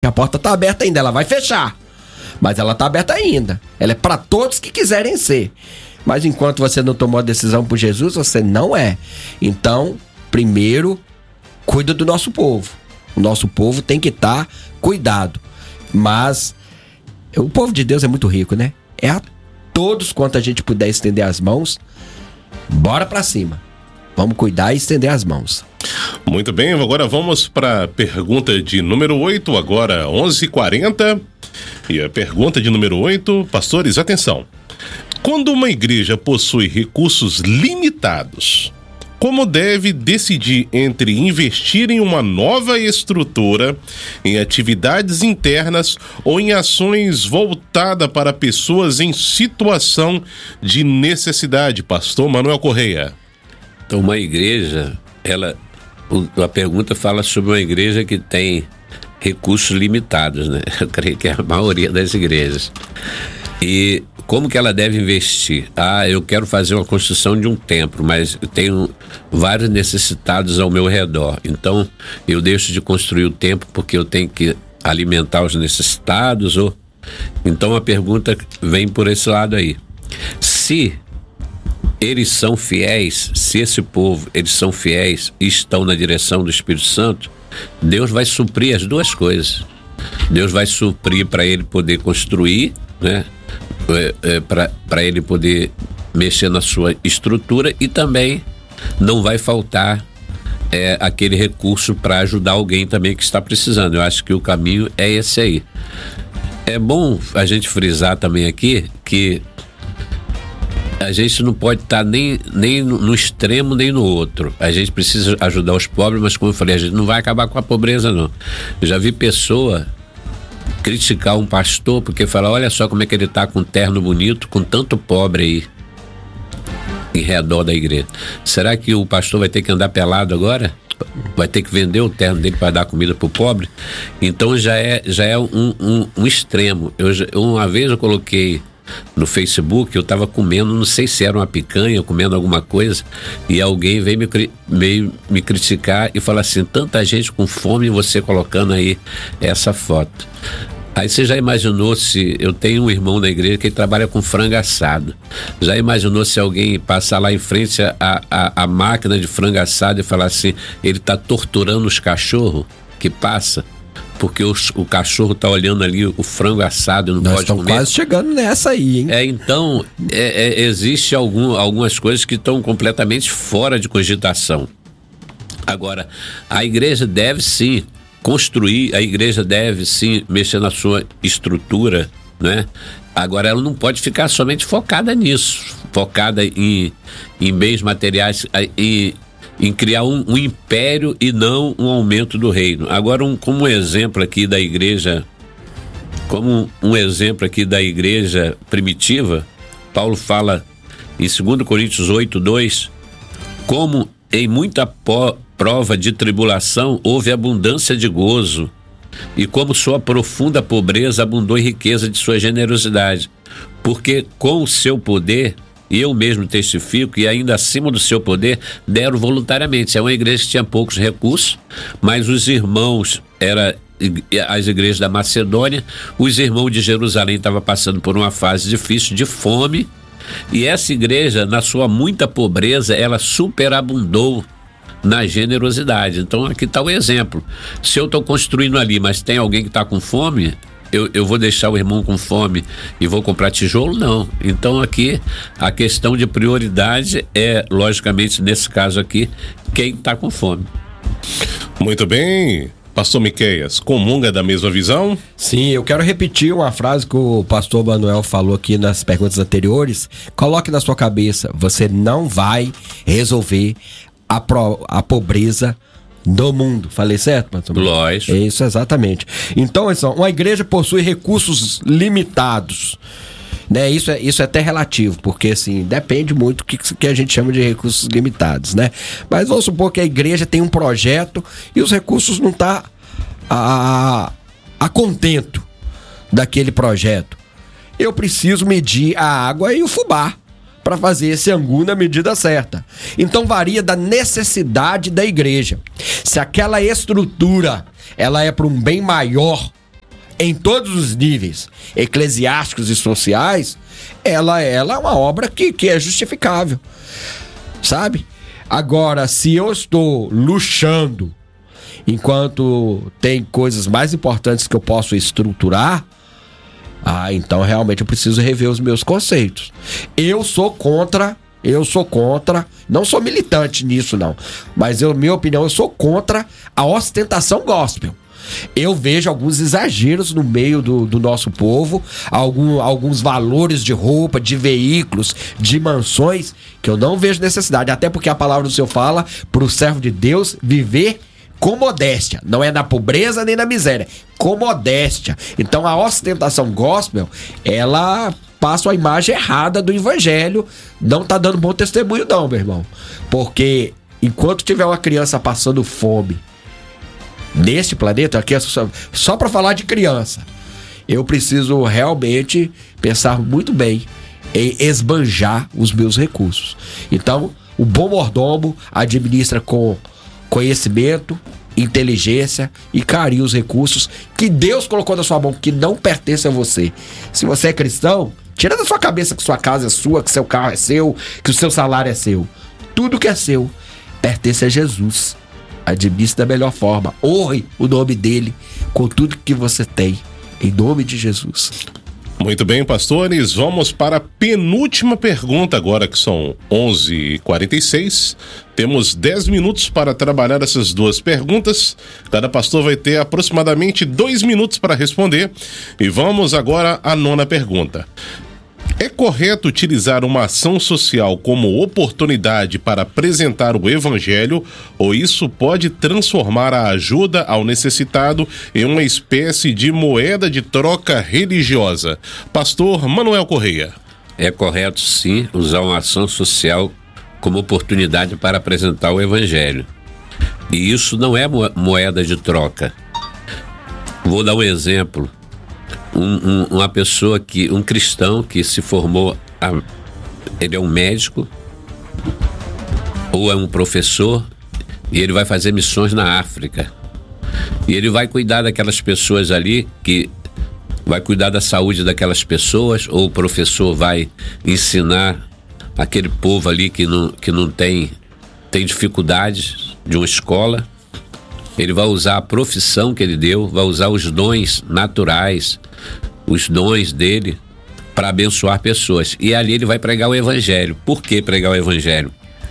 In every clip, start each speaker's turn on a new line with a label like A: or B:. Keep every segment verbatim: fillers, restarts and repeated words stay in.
A: A porta está aberta ainda, ela vai fechar, mas ela está aberta ainda. Ela é para todos que quiserem ser. Mas enquanto você não tomou a decisão por Jesus, você não é. Então, primeiro, cuida do nosso povo. O nosso povo tem que estar tá cuidado. Mas o povo de Deus é muito rico, né? É a todos quanto a gente puder estender as mãos, bora para cima. Vamos cuidar e estender as mãos.
B: Muito bem, agora vamos para a pergunta de número oito, agora onze e quarenta. E a pergunta de número oito, pastores, atenção. Quando uma igreja possui recursos limitados, como deve decidir entre investir em uma nova estrutura, em atividades internas ou em ações voltadas para pessoas em situação de necessidade? Pastor Manuel Correia.
C: Então, uma igreja, ela, a pergunta fala sobre uma igreja que tem recursos limitados, né? Eu creio que é a maioria das igrejas. E como que ela deve investir? Ah, eu quero fazer uma construção de um templo, mas eu tenho vários necessitados ao meu redor. Então, eu deixo de construir o templo porque eu tenho que alimentar os necessitados? Ou... Então, a pergunta vem por esse lado aí. Se eles são fiéis, se esse povo, eles são fiéis e estão na direção do Espírito Santo, Deus vai suprir as duas coisas. Deus vai suprir para ele poder construir, né? É, é, para ele poder mexer na sua estrutura, e também não vai faltar é, aquele recurso para ajudar alguém também que está precisando. Eu acho que o caminho é esse aí. É bom a gente frisar também aqui que a gente não pode estar nem, nem no extremo nem no outro. A gente precisa ajudar os pobres, mas como eu falei, a gente não vai acabar com a pobreza, não. Eu já vi pessoa criticar um pastor porque fala, olha só como é que ele está com um terno bonito, com tanto pobre aí em redor da igreja. Será que o pastor vai ter que andar pelado agora? Vai ter que vender o terno dele para dar comida para o pobre? Então já é, já é um, um, um extremo. Eu, uma vez eu coloquei no Facebook, eu estava comendo, não sei se era uma picanha, comendo alguma coisa, e alguém veio me, veio me criticar e falar assim, tanta gente com fome e você colocando aí essa foto. Aí você já imaginou se... Eu tenho um irmão na igreja que ele trabalha com frango assado. Já imaginou se alguém passar lá em frente a, a, a máquina de frango assado e falar assim, ele está torturando os cachorros que passa? Porque os, o cachorro tá olhando ali o frango assado e não
A: Nós
C: pode comer. Nós estamos
A: quase chegando nessa aí, hein?
C: É, então, é, é, existe algum, algumas coisas que estão completamente fora de cogitação. Agora, a igreja deve sim construir, a igreja deve sim mexer na sua estrutura, né? Agora, ela não pode ficar somente focada nisso, focada em, em bens materiais, em... em criar um, um império e não um aumento do reino. Agora, um, como um exemplo aqui da igreja, como um, um exemplo aqui da igreja primitiva, Paulo fala em dois Coríntios oito, dois, como em muita po- prova de tribulação houve abundância de gozo, e como sua profunda pobreza abundou em riqueza de sua generosidade, porque com o seu poder, e eu mesmo testifico, e ainda acima do seu poder, deram voluntariamente. É uma igreja que tinha poucos recursos, mas os irmãos, era as igrejas da Macedônia, os irmãos de Jerusalém estavam passando por uma fase difícil de fome, e essa igreja, na sua muita pobreza, ela superabundou na generosidade. Então aqui está o exemplo. Se eu estou construindo ali, mas tem alguém que está com fome, Eu, eu vou deixar o irmão com fome e vou comprar tijolo? Não. Então aqui a questão de prioridade é, logicamente, nesse caso aqui, quem está com fome.
B: Muito bem. Pastor Miqueias, comunga da mesma visão?
A: Sim, eu quero repetir uma frase que o pastor Manuel falou aqui nas perguntas anteriores. Coloque na sua cabeça, você não vai resolver a, pro, a pobreza do mundo. Falei certo, pastor?
C: Lógico.
A: É isso, exatamente. Então, uma igreja possui recursos limitados, né? Isso é, isso é até relativo, porque assim, depende muito do que, que a gente chama de recursos limitados, né? Mas vamos supor que a igreja tem um projeto e os recursos não estão a, a contento daquele projeto. Eu preciso medir a água e o fubá para fazer esse angu na medida certa. Então varia da necessidade da igreja. Se aquela estrutura ela é para um bem maior em todos os níveis eclesiásticos e sociais, ela, ela é uma obra que, que é justificável, sabe? Agora, se eu estou luxando enquanto tem coisas mais importantes que eu posso estruturar, ah, então realmente eu preciso rever os meus conceitos. Eu sou contra, eu sou contra, não sou militante nisso não, mas eu, minha opinião, eu sou contra a ostentação gospel. Eu vejo alguns exageros no meio do, do nosso povo, algum, alguns valores de roupa, de veículos, de mansões, que eu não vejo necessidade, até porque a palavra do Senhor fala para o servo de Deus viver com modéstia, não é na pobreza nem na miséria, com modéstia. Então a ostentação gospel, ela passa a imagem errada do evangelho, não tá dando bom testemunho não, meu irmão, porque enquanto tiver uma criança passando fome neste planeta, aqui é só, só para falar de criança, eu preciso realmente pensar muito bem em esbanjar os meus recursos. Então, o bom mordomo administra com conhecimento, inteligência e carinho os recursos que Deus colocou na sua mão, que não pertence a você. Se você é cristão, tira da sua cabeça que sua casa é sua, que seu carro é seu, que o seu salário é seu. Tudo que é seu pertence a Jesus. Administre da melhor forma. Honre o nome dele com tudo que você tem. Em nome de Jesus.
B: Muito bem, pastores. Vamos para a penúltima pergunta agora, que são onze e quarenta e seis. Temos dez minutos para trabalhar essas duas perguntas. Cada pastor vai ter aproximadamente dois minutos para responder. E vamos agora à nona pergunta. É correto utilizar uma ação social como oportunidade para apresentar o evangelho, ou isso pode transformar a ajuda ao necessitado em uma espécie de moeda de troca religiosa? Pastor Manuel Correia.
C: É correto, sim, usar uma ação social como oportunidade para apresentar o evangelho. E isso não é moeda de troca. Vou dar um exemplo. Um, um, uma pessoa que, um cristão que se formou, a, ele é um médico ou é um professor e ele vai fazer missões na África e ele vai cuidar daquelas pessoas ali, que vai cuidar da saúde daquelas pessoas, ou o professor vai ensinar aquele povo ali que não, que não tem, tem dificuldades de uma escola. Ele vai usar a profissão que ele deu, vai usar os dons naturais, os dons dele para abençoar pessoas. E ali ele vai pregar o evangelho. Por que pregar o evangelho?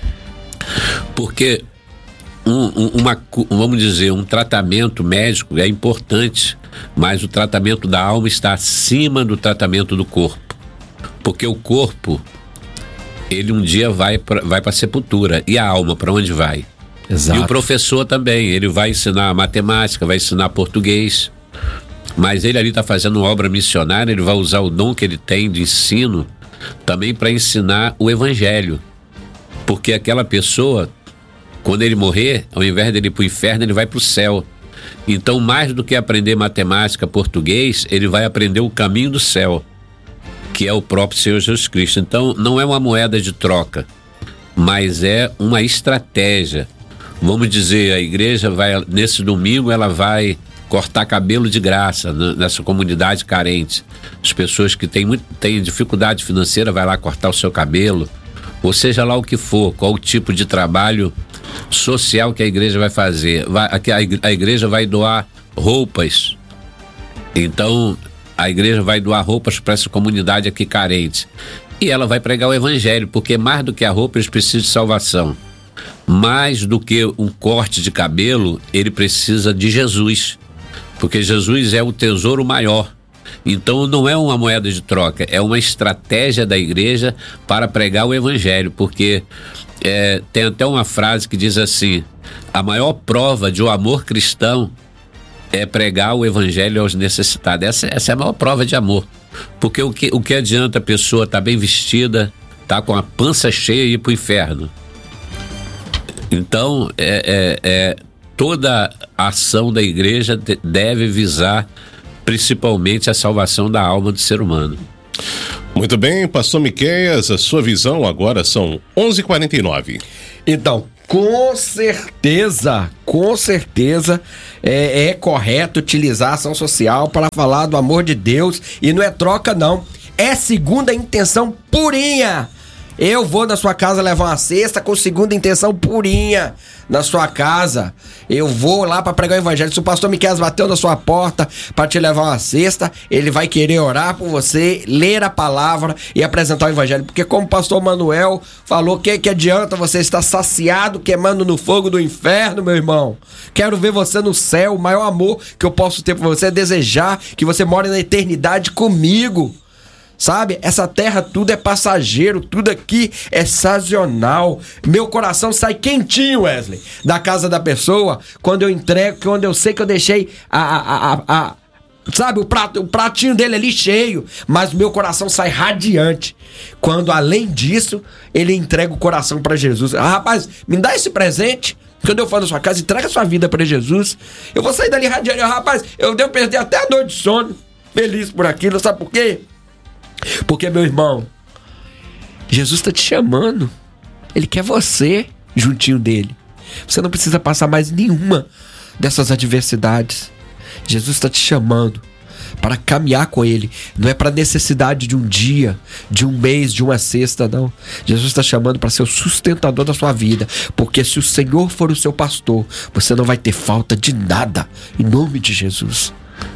C: Porque um, um, uma, vamos dizer, um tratamento médico é importante, mas o tratamento da alma está acima do tratamento do corpo. Porque o corpo, ele um dia vai para vai para a sepultura. E a alma, para onde vai? Exato. E o professor também, ele vai ensinar matemática, vai ensinar português, mas ele ali está fazendo obra missionária, ele vai usar o dom que ele tem de ensino também para ensinar o evangelho, porque aquela pessoa, quando ele morrer, ao invés dele ir para o inferno, ele vai para o céu. Então, mais do que aprender matemática, português, ele vai aprender o caminho do céu, que é o próprio Senhor Jesus Cristo. Então, não é uma moeda de troca, mas é uma estratégia. Vamos dizer, a igreja vai, nesse domingo, ela vai cortar cabelo de graça nessa comunidade carente. As pessoas que têm, muito, têm dificuldade financeira vai lá cortar o seu cabelo, ou seja lá o que for, qual o tipo de trabalho social que a igreja vai fazer. Vai, a igreja vai doar roupas. Então, a igreja vai doar roupas para essa comunidade aqui carente. E ela vai pregar o evangelho, porque mais do que a roupa, eles precisam de salvação. Mais do que um corte de cabelo, ele precisa de Jesus, porque Jesus é o tesouro maior. Então não é uma moeda de troca, é uma estratégia da igreja para pregar o evangelho, porque é, tem até uma frase que diz assim: a maior prova de um amor cristão é pregar o evangelho aos necessitados. Essa, essa é a maior prova de amor, porque o que, o que adianta a pessoa estar tá bem vestida, estar tá com a pança cheia e ir para o inferno? Então, é, é, é, toda a ação da igreja deve visar principalmente a salvação da alma do ser humano.
B: Muito bem, pastor Miqueias, a sua visão agora são onze e quarenta e nove.
A: Então, Com certeza, com certeza é, é correto utilizar a ação social para falar do amor de Deus, e não é troca não, é segunda intenção purinha. Eu vou na sua casa levar uma cesta com segunda intenção purinha na sua casa. Eu vou lá para pregar o evangelho. Se o pastor Miqueias bateu na sua porta para te levar uma cesta, ele vai querer orar por você, ler a palavra e apresentar o evangelho. Porque como o pastor Manuel falou, que que adianta você estar saciado, queimando no fogo do inferno, meu irmão? Quero ver você no céu. O maior amor que eu posso ter por você é desejar que você more na eternidade comigo. Sabe? Essa terra tudo é passageiro, tudo aqui é sazonal. Meu coração sai quentinho, Wesley, da casa da pessoa, quando eu entrego, quando eu sei que eu deixei a, a, a, a sabe, o, prato, o pratinho dele ali cheio, mas meu coração sai radiante quando, além disso, ele entrega o coração para Jesus. Ah, rapaz, me dá esse presente. Quando eu for na sua casa, entrega a sua vida para Jesus. Eu vou sair dali radiante. Rapaz, eu devo perder até a noite de sono, feliz por aquilo. Sabe por quê? Porque, meu irmão, Jesus está te chamando. Ele quer você juntinho dele. Você não precisa passar mais nenhuma dessas adversidades. Jesus está te chamando para caminhar com ele. Não é para necessidade de um dia, de um mês, de uma sexta, não. Jesus está chamando para ser o sustentador da sua vida. Porque se o Senhor for o seu pastor, você não vai ter falta de nada. Em nome de Jesus.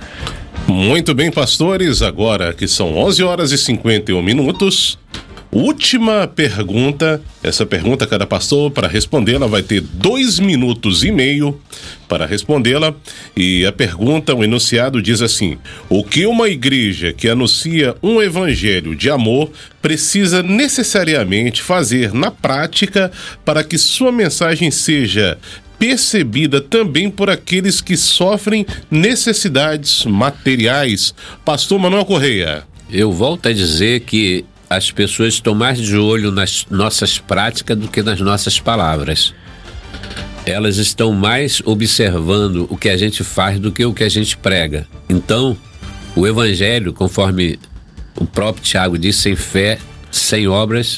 B: Muito bem, pastores, agora que são onze horas e cinquenta e um minutos, última pergunta. Essa pergunta, cada pastor, para respondê-la, vai ter dois minutos e meio para respondê-la. E a pergunta, o enunciado diz assim: o que uma igreja que anuncia um evangelho de amor precisa necessariamente fazer na prática para que sua mensagem seja percebida também por aqueles que sofrem necessidades materiais? Pastor Manuel Correia.
C: Eu volto a dizer que as pessoas estão mais de olho nas nossas práticas do que nas nossas palavras. Elas estão mais observando o que a gente faz do que o que a gente prega. Então, o evangelho, conforme o próprio Tiago diz, sem fé, sem obras,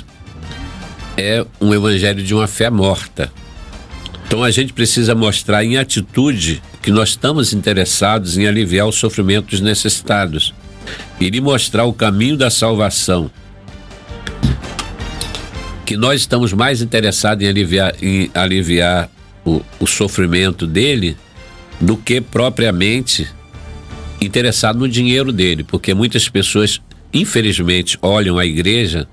C: é um evangelho de uma fé morta. Então a gente precisa mostrar em atitude que nós estamos interessados em aliviar o sofrimento dos necessitados e lhe mostrar o caminho da salvação, que nós estamos mais interessados em aliviar, em aliviar o, o sofrimento dele do que propriamente interessado no dinheiro dele, porque muitas pessoas, infelizmente, olham a igreja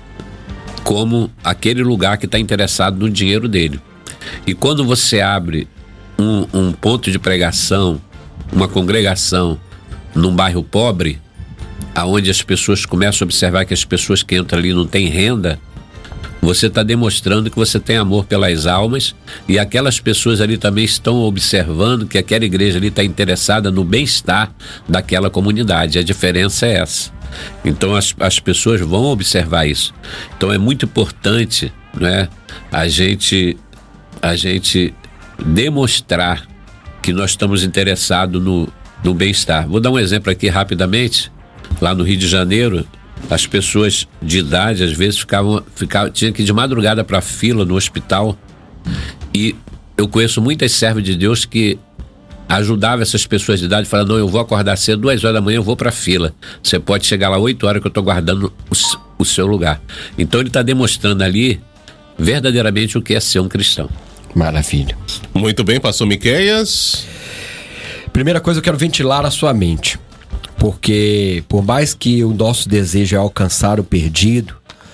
C: como aquele lugar que está interessado no dinheiro dele. E quando você abre um, um ponto de pregação, uma congregação num bairro pobre, aonde as pessoas começam a observar que as pessoas que entram ali não têm renda, você está demonstrando que você tem amor pelas almas, e aquelas pessoas ali também estão observando que aquela igreja ali está interessada no bem-estar daquela comunidade. A diferença é essa. Então as, as pessoas vão observar isso. Então é muito importante, né, a gente... a gente demonstrar que nós estamos interessados no, no bem-estar. Vou dar um exemplo aqui rapidamente. Lá no Rio de Janeiro, as pessoas de idade às vezes ficavam, ficavam tinham que ir de madrugada para a fila no hospital, e eu conheço muitas servas de Deus que ajudavam essas pessoas de idade, falando: não, eu vou acordar cedo, duas horas da manhã eu vou para a fila, você pode chegar lá oito horas que eu estou guardando o, o seu lugar. Então ele está demonstrando ali verdadeiramente o que é ser um cristão.
A: Maravilha.
B: Muito bem, pastor Miqueias.
A: Primeira coisa, eu quero ventilar a sua mente, porque por mais que o nosso desejo é alcançar o perdido,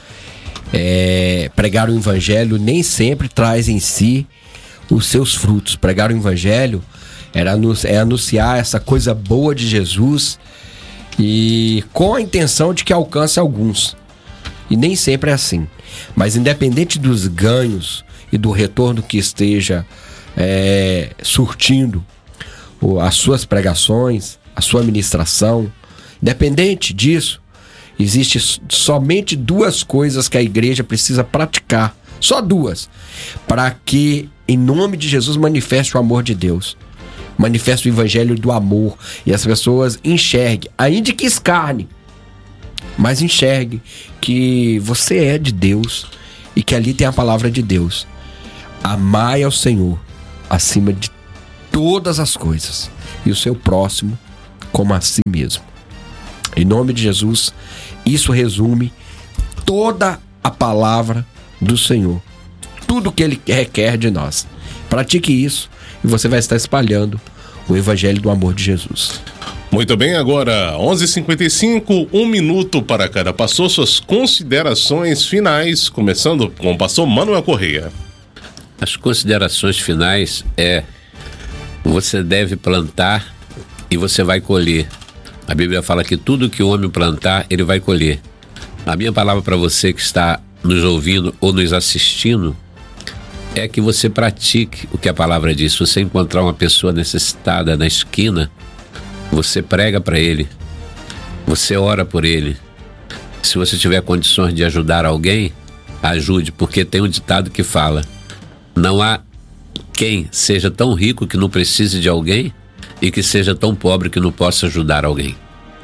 A: é, pregar o evangelho nem sempre traz em si os seus frutos. Pregar o evangelho era, é anunciar essa coisa boa de Jesus, e com a intenção de que alcance alguns. E nem sempre é assim. Mas independente dos ganhos e do retorno que esteja é, surtindo as suas pregações, a sua ministração, independente disso, existe somente duas coisas que a igreja precisa praticar, só duas, para que em nome de Jesus manifeste o amor de Deus, manifeste o evangelho do amor, e as pessoas enxerguem, ainda que escarne, mas enxergue que você é de Deus e que ali tem a palavra de Deus. Amai ao Senhor acima de todas as coisas e o seu próximo como a si mesmo. Em nome de Jesus, isso resume toda a palavra do Senhor. Tudo que Ele requer de nós. Pratique isso e você vai estar espalhando o Evangelho do amor de Jesus.
B: Muito bem, agora onze e cinquenta e cinco, um minuto para cada pastor, suas considerações finais, começando com o pastor Manuel Correia.
C: As considerações finais é: você deve plantar e você vai colher. A Bíblia fala que tudo que o homem plantar, ele vai colher. A minha palavra para você que está nos ouvindo ou nos assistindo é que você pratique o que a palavra diz. Se você encontrar uma pessoa necessitada na esquina, você prega para ele, você ora por ele. Se você tiver condições de ajudar alguém, ajude, porque tem um ditado que fala: não há quem seja tão rico que não precise de alguém e que seja tão pobre que não possa ajudar alguém.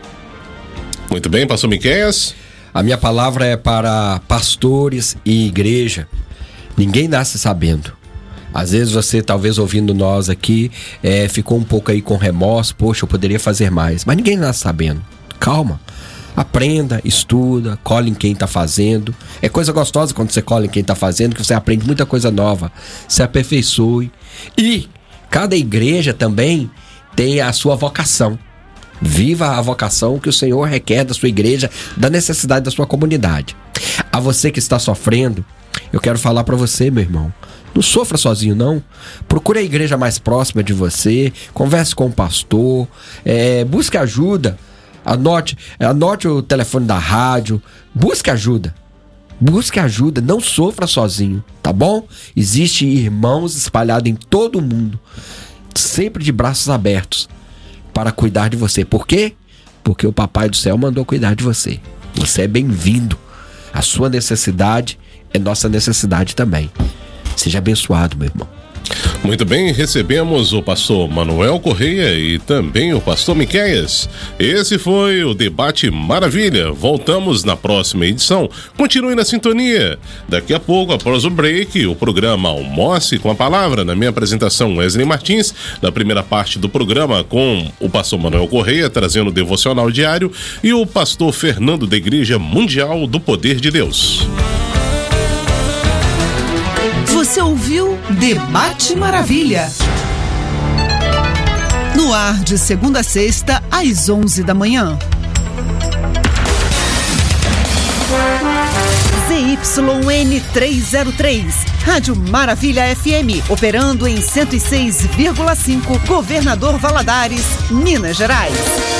B: Muito bem, pastor Miqueias.
A: A minha palavra é para pastores e igreja. Ninguém nasce sabendo. Às vezes você, talvez ouvindo nós aqui, é, ficou um pouco aí com remorso. Poxa, eu poderia fazer mais. Mas ninguém nasce sabendo. Calma. Aprenda, estuda, colhe em quem está fazendo. É coisa gostosa quando você colhe em quem está fazendo, que você aprende muita coisa nova. Se aperfeiçoe. E cada igreja também tem a sua vocação. Viva a vocação que o Senhor requer da sua igreja, da necessidade da sua comunidade. A você que está sofrendo, eu quero falar para você, meu irmão. Não sofra sozinho, não. Procure a igreja mais próxima de você. Converse com o pastor. É, busque ajuda. Anote, anote o telefone da rádio. Busque ajuda. Busque ajuda. Não sofra sozinho, tá bom? Existem irmãos espalhados em todo o mundo, sempre de braços abertos, para cuidar de você. Por quê? Porque o Papai do Céu mandou cuidar de você. Você é bem-vindo. A sua necessidade é nossa necessidade também. Seja abençoado, meu irmão.
B: Muito bem, recebemos o pastor Manuel Correia e também o pastor Miqueias. Esse foi o Debate Maravilha. Voltamos na próxima edição. Continue na sintonia. Daqui a pouco, após o break, o programa Almoce com a Palavra. Na minha apresentação, Wesley Martins. Na primeira parte do programa, com o pastor Manuel Correia, trazendo o devocional diário, e o pastor Fernando da Igreja Mundial do Poder de Deus.
D: Você ouviu Debate Maravilha. No ar de segunda a sexta, às onze da manhã. Z Y N trezentos e três, Rádio Maravilha F M, operando em cento e seis vírgula cinco, Governador Valadares, Minas Gerais.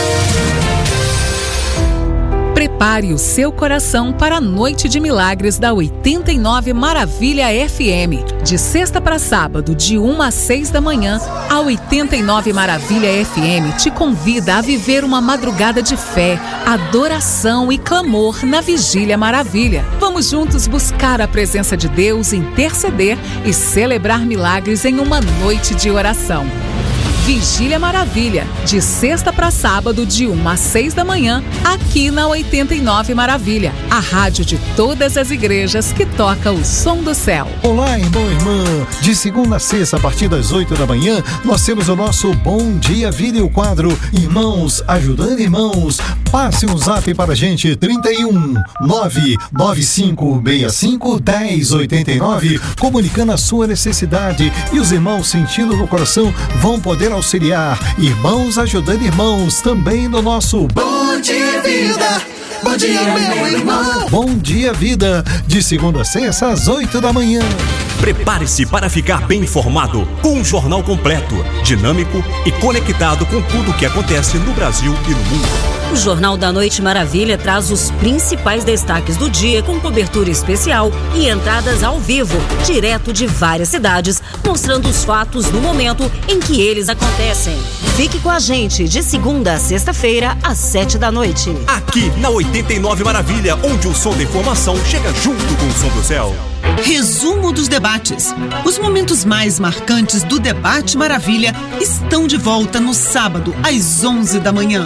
E: Prepare o seu coração para a Noite de Milagres da oitenta e nove Maravilha F M. De sexta para sábado, de uma às seis da manhã, a oitenta e nove Maravilha F M te convida a viver uma madrugada de fé, adoração e clamor na Vigília Maravilha. Vamos juntos buscar a presença de Deus, interceder e celebrar milagres em uma noite de oração. Vigília Maravilha, de sexta para sábado, de uma às seis da manhã, aqui na oitenta e nove Maravilha, a rádio de todas as igrejas que toca o som do céu.
F: Olá, irmão e irmã. De segunda a sexta, a partir das oito da manhã, nós temos o nosso Bom Dia Vida e o quadro Irmãos Ajudando Irmãos. Passe um zap para a gente, trinta e um, nove nove cinco seis cinco, dez oitenta e nove, comunicando a sua necessidade, e os irmãos sentindo no coração vão poder auxiliar. Irmãos Ajudando Irmãos, também no nosso
G: Bom Dia Vida. Bom dia, meu irmão.
F: Bom Dia Vida, de segunda a sexta às oito da manhã.
H: Prepare-se para ficar bem informado com um jornal completo, dinâmico e conectado com tudo o que acontece no Brasil e no mundo.
I: O Jornal da Noite Maravilha traz os principais destaques do dia, com cobertura especial e entradas ao vivo, direto de várias cidades, mostrando os fatos no momento em que eles acontecem. Fique com a gente de segunda a sexta-feira, às sete da noite.
H: Aqui na oitenta e nove Maravilha, onde o som da informação chega junto com o som do céu.
D: Resumo dos debates. Os momentos mais marcantes do Debate Maravilha estão de volta no sábado, às onze da manhã.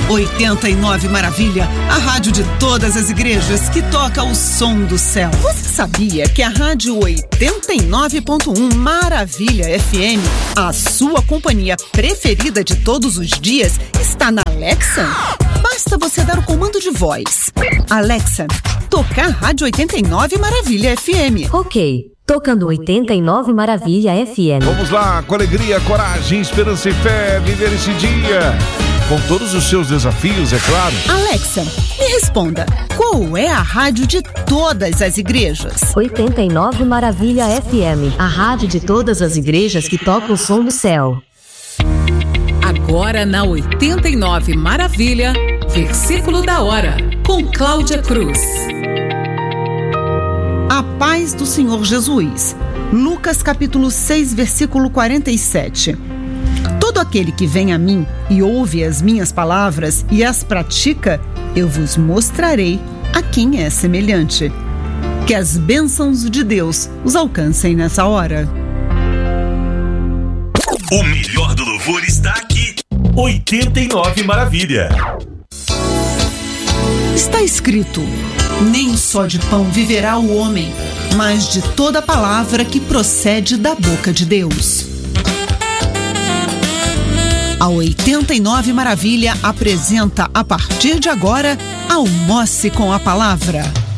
D: oitenta e nove Maravilha, a rádio de todas as igrejas que toca o som do céu.
I: Você
D: Você sabia que a Rádio oitenta e nove ponto um Maravilha F M, a sua companhia preferida de todos os dias, está na Alexa? Basta você dar o comando de voz. Alexa, tocar Rádio oitenta e nove Maravilha F M.
J: Ok, tocando oitenta e nove Maravilha F M.
K: Vamos lá, com alegria, coragem, esperança e fé, viver esse dia. Com todos os seus desafios, é claro.
D: Alexa, me responda, qual é a rádio de todas as igrejas?
J: oitenta e nove Maravilha F M, a rádio de todas as igrejas que toca o som do céu.
E: Agora na oitenta e nove Maravilha, versículo da hora, com Cláudia Cruz.
D: A paz do Senhor Jesus. Lucas capítulo seis, versículo quarenta e sete. Todo aquele que vem a mim e ouve as minhas palavras e as pratica, eu vos mostrarei a quem é semelhante. Que as bênçãos de Deus os alcancem nessa hora.
H: O melhor do louvor está aqui. oitenta e nove Maravilha.
D: Está escrito: nem só de pão viverá o homem, mas de toda palavra que procede da boca de Deus. A oitenta e nove Maravilha apresenta, a partir de agora, Almoce com a Palavra.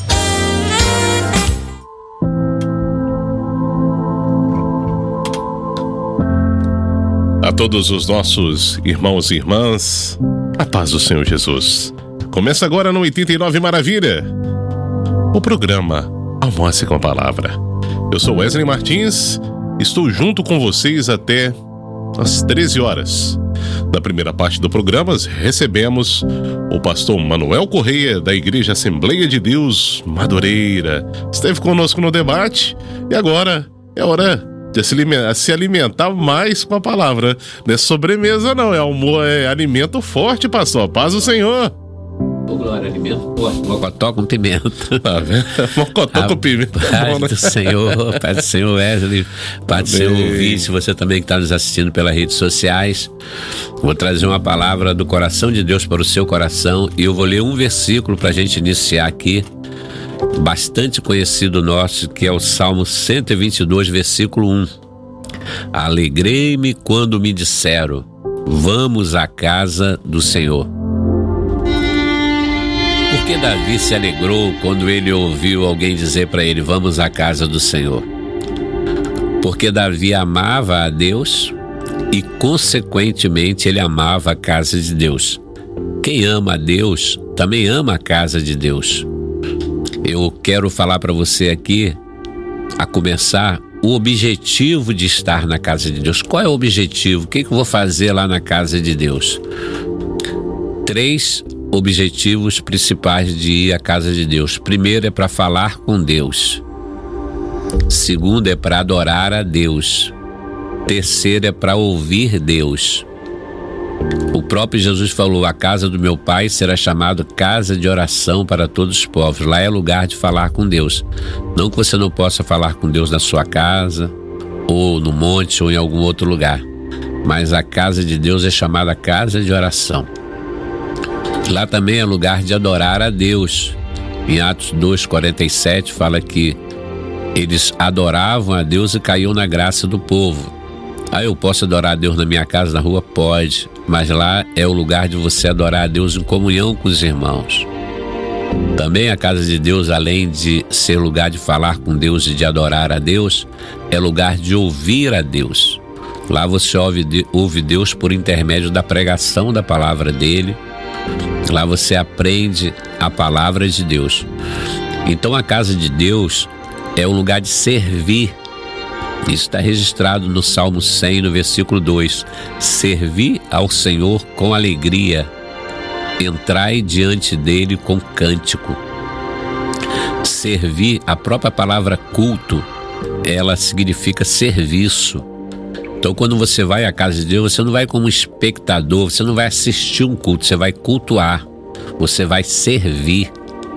B: A todos os nossos irmãos e irmãs, a paz do Senhor Jesus. Começa agora no oitenta e nove Maravilha, o programa Almoce com a Palavra. Eu sou Wesley Martins, estou junto com vocês até às treze horas. Na primeira parte do programa, recebemos o pastor Manuel Correia, da Igreja Assembleia de Deus Madureira. Esteve conosco no debate e agora é hora de se alimentar, se alimentar mais com a palavra. Não é sobremesa não, é, almo- é alimento forte, pastor. Paz do Senhor.
C: Ô, Glória, alimento forte, mocotó com pimenta.
B: Tá vendo? Mocotó
C: a
B: com pimenta.
C: Paz do Senhor, paz do Senhor Wesley, paz do Senhor ouvinte, você também que está nos assistindo pelas redes sociais. Vou trazer uma palavra do coração de Deus para o seu coração e eu vou ler um versículo para a gente iniciar aqui, bastante conhecido nosso, que é o Salmo cento e vinte e dois, versículo um. Alegrei-me quando me disseram, vamos à casa do Senhor. Por que Davi se alegrou quando ele ouviu alguém dizer para ele, vamos à casa do Senhor? Porque Davi amava a Deus e, consequentemente, ele amava a casa de Deus. Quem ama a Deus também ama a casa de Deus. Eu quero falar para você aqui, a começar, o objetivo de estar na casa de Deus. Qual é o objetivo? O que, que eu vou fazer lá na casa de Deus? Três objetivos principais de ir à casa de Deus. Primeiro é para falar com Deus. Segundo é para adorar a Deus. Terceiro é para ouvir Deus. O próprio Jesus falou, a casa do meu Pai será chamada casa de oração para todos os povos. Lá é lugar de falar com Deus. Não que você não possa falar com Deus na sua casa, ou no monte, ou em algum outro lugar. Mas a casa de Deus é chamada casa de oração. Lá também é lugar de adorar a Deus. Em Atos dois, quarenta e sete fala que eles adoravam a Deus e caíam na graça do povo. Ah, eu posso adorar a Deus na minha casa, na rua? Pode, mas lá é o lugar de você adorar a Deus em comunhão com os irmãos. Também a casa de Deus, além de ser lugar de falar com Deus e de adorar a Deus, é lugar de ouvir a Deus. Lá você ouve, ouve Deus por intermédio da pregação da palavra dele. Lá você aprende a palavra de Deus. Então a casa de Deus é um lugar de servir. Isso está registrado no Salmo cem, no versículo dois. Servir ao Senhor com alegria, entrai diante dele com cântico. Servir, a própria palavra culto, ela significa serviço. Então quando você vai à casa de Deus, você não vai como espectador, você não vai assistir um culto, você vai cultuar, você vai servir.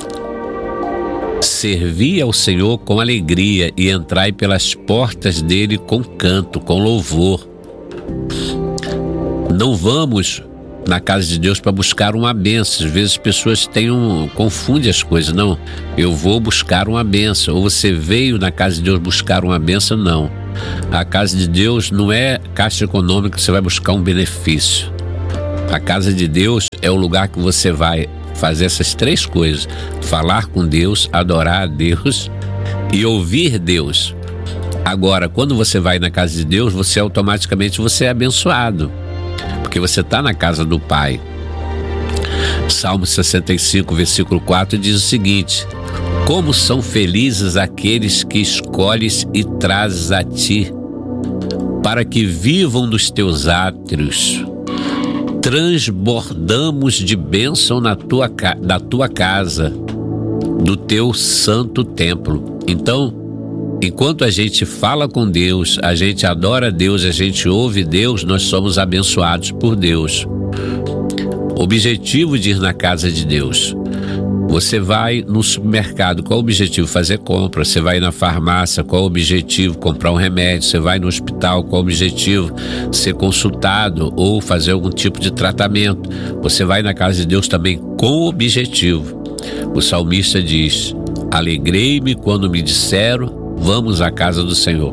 C: Servir ao Senhor com alegria e entrai pelas portas dele com canto, com louvor. Não vamos na casa de Deus para buscar uma bênção. Às vezes as pessoas têm um, confundem as coisas. Não, eu vou buscar uma bênção. Ou você veio na casa de Deus buscar uma bênção? Não. A casa de Deus não é caixa econômica que você vai buscar um benefício. A casa de Deus é o lugar que você vai fazer essas três coisas: falar com Deus, adorar a Deus e ouvir Deus. Agora, quando você vai na casa de Deus, você automaticamente você é abençoado, porque você está na casa do Pai. Salmo sessenta e cinco, versículo quatro diz o seguinte: como são felizes aqueles que escolhes e trazes a ti, para que vivam nos teus átrios. Transbordamos de bênção na tua, da tua casa, do teu santo templo. Então, enquanto a gente fala com Deus, a gente adora Deus, a gente ouve Deus, nós somos abençoados por Deus. Objetivo de ir na casa de Deus: você vai no supermercado, qual o objetivo? Fazer compra. Você vai na farmácia, qual o objetivo? Comprar um remédio. Você vai no hospital, qual o objetivo? Ser consultado ou fazer algum tipo de tratamento. Você vai na casa de Deus também com o objetivo. O salmista diz: alegrei-me quando me disseram, vamos à casa do Senhor.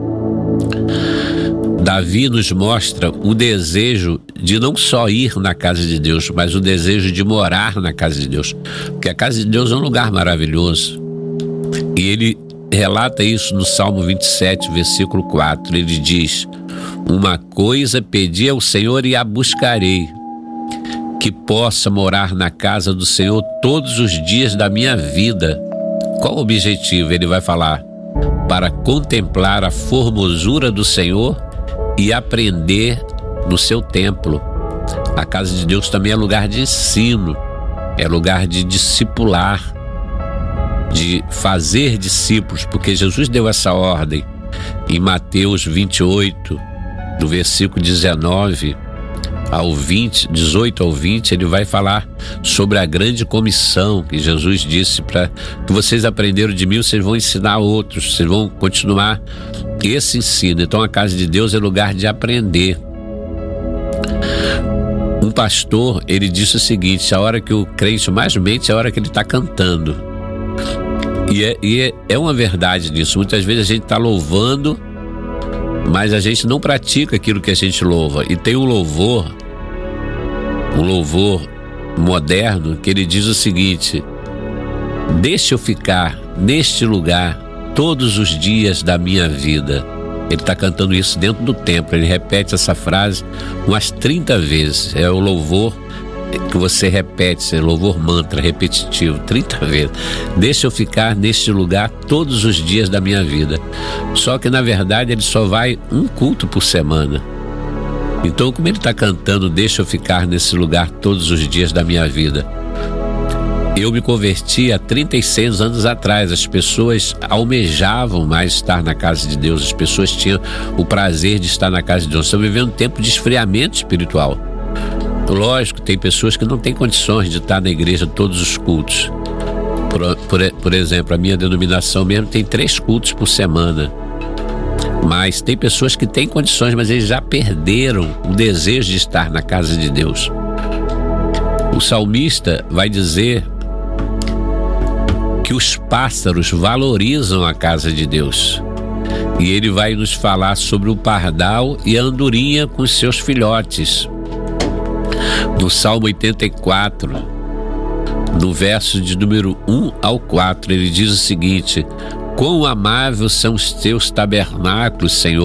C: Davi nos mostra o desejo de não só ir na casa de Deus, mas o desejo de morar na casa de Deus, porque a casa de Deus é um lugar maravilhoso. E ele relata isso no Salmo vinte e sete, versículo quatro. Ele diz: uma coisa pedi ao Senhor e a buscarei, que possa morar na casa do Senhor todos os dias da minha vida. Qual o objetivo? Ele vai falar: para contemplar a formosura do Senhor e aprender no seu templo. A casa de Deus também é lugar de ensino, é lugar de discipular, de fazer discípulos, porque Jesus deu essa ordem em Mateus vinte e oito, do versículo dezenove ao vinte, dezoito ao vinte, ele vai falar sobre a grande comissão que Jesus disse: para que vocês aprenderam de mim, vocês vão ensinar a outros, vocês vão continuar esse ensino. Então a casa de Deus é lugar de aprender. Um pastor, ele disse o seguinte: a hora que o crente mais mente é a hora que ele está cantando. E, é, e é, é uma verdade nisso. Muitas vezes a gente está louvando, mas a gente não pratica aquilo que a gente louva. E tem um louvor, um louvor moderno, que ele diz o seguinte: deixa eu ficar neste lugar todos os dias da minha vida. Ele está cantando isso dentro do templo. Ele repete essa frase umas trinta vezes. É o louvor que você repete, é louvor mantra repetitivo, trinta vezes. Deixa eu ficar neste lugar todos os dias da minha vida. Só que na verdade ele só vai um culto por semana. Então, como ele está cantando deixa eu ficar nesse lugar todos os dias da minha vida? Eu me converti há trinta e seis anos atrás. As pessoas almejavam mais estar na casa de Deus. As pessoas tinham o prazer de estar na casa de Deus. Estamos vivendo um tempo de esfriamento espiritual. Lógico, tem pessoas que não têm condições de estar na igreja todos os cultos. Por, por, por exemplo, a minha denominação mesmo tem três cultos por semana. Mas tem pessoas que têm condições, mas eles já perderam o desejo de estar na casa de Deus. O salmista vai dizer que os pássaros valorizam a casa de Deus. E ele vai nos falar sobre o pardal e a andorinha com os seus filhotes. No Salmo oitenta e quatro, no verso de número um ao quatro, ele diz o seguinte: quão amáveis são os teus tabernáculos, Senhor,